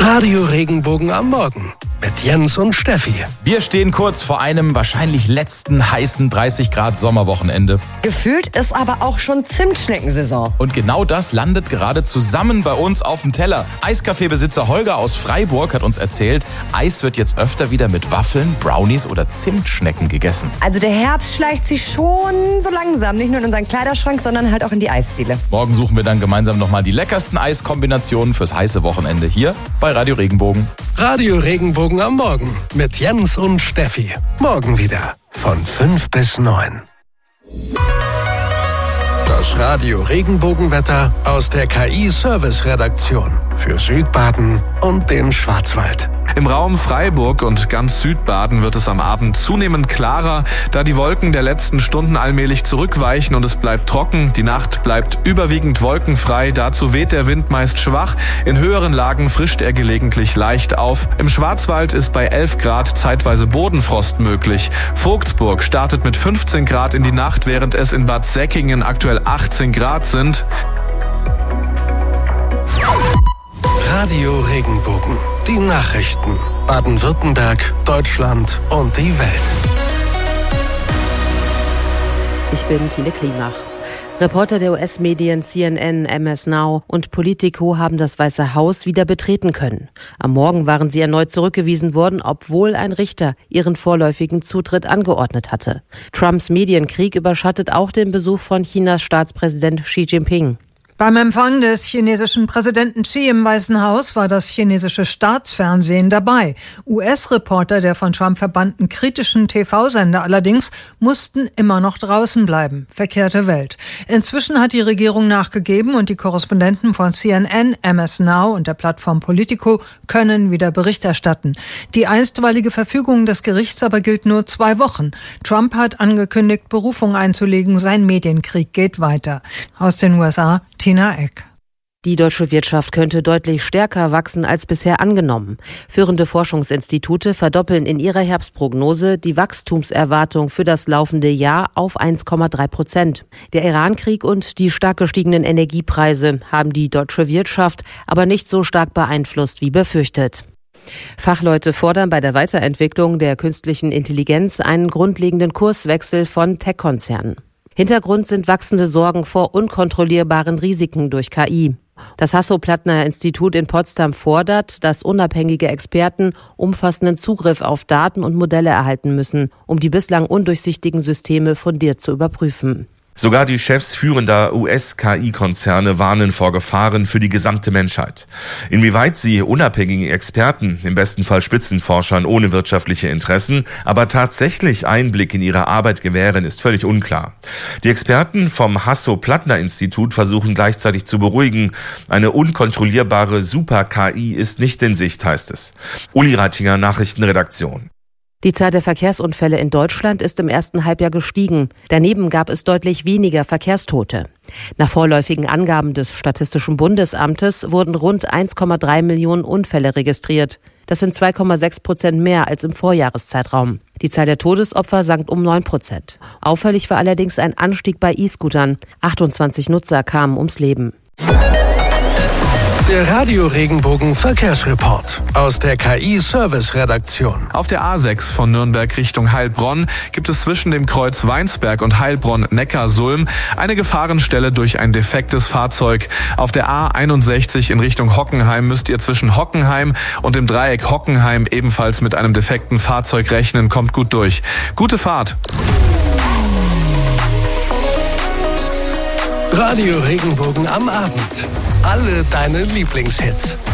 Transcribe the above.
Radio Regenbogen am Morgen mit Jens und Steffi. Wir stehen kurz vor einem wahrscheinlich letzten heißen 30 Grad Sommerwochenende. Gefühlt ist aber auch schon Zimtschneckensaison. Und genau das landet gerade zusammen bei uns auf dem Teller. Eiscafé-Besitzer Holger aus Freiburg hat uns erzählt, Eis wird jetzt öfter wieder mit Waffeln, Brownies oder Zimtschnecken gegessen. Also der Herbst schleicht sich schon so langsam, nicht nur in unseren Kleiderschrank, sondern halt auch in die Eisdiele. Morgen suchen wir dann gemeinsam nochmal die leckersten Eiskombinationen fürs heiße Wochenende hier bei Radio Regenbogen. Radio Regenbogen am Morgen mit Jens und Steffi. Morgen wieder von 5 bis 9. Das Radio Regenbogenwetter aus der KI-Service-Redaktion für Südbaden und den Schwarzwald. Im Raum Freiburg und ganz Südbaden wird es am Abend zunehmend klarer, da die Wolken der letzten Stunden allmählich zurückweichen und es bleibt trocken. Die Nacht bleibt überwiegend wolkenfrei, dazu weht der Wind meist schwach. In höheren Lagen frischt er gelegentlich leicht auf. Im Schwarzwald ist bei 11 Grad zeitweise Bodenfrost möglich. Vogtsburg startet mit 15 Grad in die Nacht, während es in Bad Säckingen aktuell 18 Grad sind. Radio Regenbogen. Die Nachrichten. Baden-Württemberg, Deutschland und die Welt. Ich bin Tine Klimach. Reporter der US-Medien CNN, MS Now und Politico haben das Weiße Haus wieder betreten können. Am Morgen waren sie erneut zurückgewiesen worden, obwohl ein Richter ihren vorläufigen Zutritt angeordnet hatte. Trumps Medienkrieg überschattet auch den Besuch von Chinas Staatspräsident Xi Jinping. Beim Empfang des chinesischen Präsidenten Xi im Weißen Haus war das chinesische Staatsfernsehen dabei. US-Reporter der von Trump verbannten kritischen TV-Sender allerdings mussten immer noch draußen bleiben. Verkehrte Welt. Inzwischen hat die Regierung nachgegeben und die Korrespondenten von CNN, MS Now und der Plattform Politico können wieder Bericht erstatten. Die einstweilige Verfügung des Gerichts aber gilt nur 2 Wochen. Trump hat angekündigt, Berufung einzulegen. Sein Medienkrieg geht weiter. Aus den USA, Tina Eck. Die deutsche Wirtschaft könnte deutlich stärker wachsen als bisher angenommen. Führende Forschungsinstitute verdoppeln in ihrer Herbstprognose die Wachstumserwartung für das laufende Jahr auf 1,3%. Der Irankrieg und die stark gestiegenen Energiepreise haben die deutsche Wirtschaft aber nicht so stark beeinflusst wie befürchtet. Fachleute fordern bei der Weiterentwicklung der künstlichen Intelligenz einen grundlegenden Kurswechsel von Tech-Konzernen. Hintergrund sind wachsende Sorgen vor unkontrollierbaren Risiken durch KI. Das Hasso-Plattner-Institut in Potsdam fordert, dass unabhängige Experten umfassenden Zugriff auf Daten und Modelle erhalten müssen, um die bislang undurchsichtigen Systeme fundiert zu überprüfen. Sogar die Chefs führender US-KI-Konzerne warnen vor Gefahren für die gesamte Menschheit. Inwieweit sie unabhängigen Experten, im besten Fall Spitzenforschern ohne wirtschaftliche Interessen, aber tatsächlich Einblick in ihre Arbeit gewähren, ist völlig unklar. Die Experten vom Hasso-Plattner-Institut versuchen gleichzeitig zu beruhigen. Eine unkontrollierbare Super-KI ist nicht in Sicht, heißt es. Uli Reitinger, Nachrichtenredaktion. Die Zahl der Verkehrsunfälle in Deutschland ist im ersten Halbjahr gestiegen. Daneben gab es deutlich weniger Verkehrstote. Nach vorläufigen Angaben des Statistischen Bundesamtes wurden rund 1,3 Millionen Unfälle registriert. Das sind 2,6% mehr als im Vorjahreszeitraum. Die Zahl der Todesopfer sank um 9%. Auffällig war allerdings ein Anstieg bei E-Scootern. 28 Nutzer kamen ums Leben. Der Radio Regenbogen Verkehrsreport aus der KI-Service-Redaktion. Auf der A6 von Nürnberg Richtung Heilbronn gibt es zwischen dem Kreuz Weinsberg und Heilbronn-Neckarsulm eine Gefahrenstelle durch ein defektes Fahrzeug. Auf der A61 in Richtung Hockenheim müsst ihr zwischen Hockenheim und dem Dreieck Hockenheim ebenfalls mit einem defekten Fahrzeug rechnen. Kommt gut durch. Gute Fahrt. Radio Regenbogen am Abend. Alle deine Lieblingshits.